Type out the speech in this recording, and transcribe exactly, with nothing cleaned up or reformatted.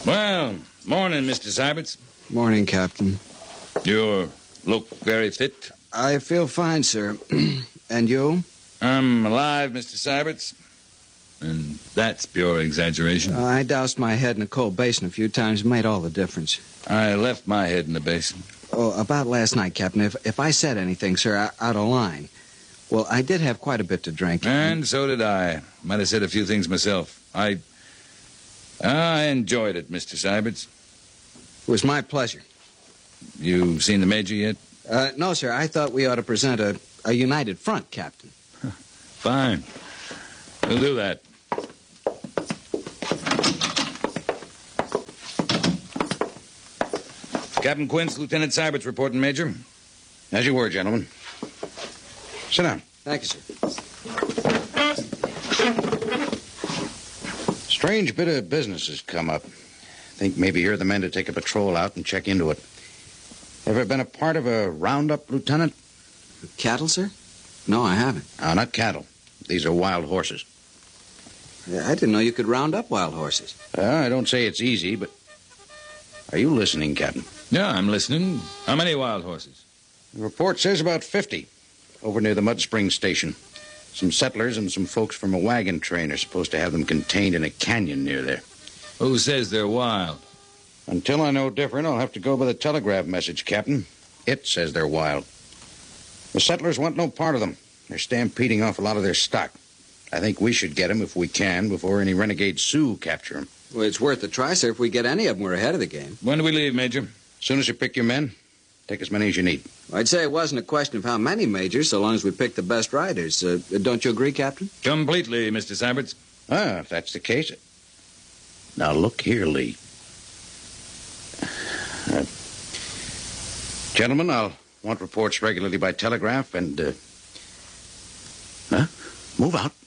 Well, morning, Mister Syberts. Morning, Captain. You look very fit. I feel fine, sir. And you? I'm alive, Mister Syberts. And that's pure exaggeration. Uh, I doused my head in a cold basin a few times. It made all the difference. I left my head in the basin. Oh, about last night, Captain. If, if I said anything, sir, out of line. Well, I did have quite a bit to drink. And so did I. Might have said a few things myself. I... I enjoyed it, Mister Syberts. It was my pleasure. You seen the Major yet? Uh, no, sir. I thought we ought to present a, a united front, Captain. Fine. We'll do that. Captain Quince, Lieutenant Syberts reporting, Major. As you were, gentlemen. Sit down. Thank you, sir. Strange bit of business has come up. Think maybe you're the men to take a patrol out and check into it. Ever been a part of a roundup, Lieutenant? Cattle, sir? No, I haven't. No, not cattle. These are wild horses. I didn't know you could round up wild horses. Uh, I don't say it's easy, but... Are you listening, Captain? Yeah, I'm listening. How many wild horses? The report says about fifty. Over near the Mud Spring station. Some settlers and some folks from a wagon train are supposed to have them contained in a canyon near there. Who says they're wild? Until I know different, I'll have to go by the telegraph message, Captain. It says they're wild. The settlers want no part of them. They're stampeding off a lot of their stock. I think we should get them if we can before any renegade Sioux capture them. Well, it's worth a try, sir. If we get any of them, we're ahead of the game. When do we leave, Major? As soon as you pick your men, take as many as you need. I'd say it wasn't a question of how many, Major, so long as we pick the best riders. Uh, don't you agree, Captain? Completely, Mister Syberts. Ah, if that's the case. Now, look here, Lee. Uh, gentlemen, I'll want reports regularly by telegraph and, uh... Huh? Move out.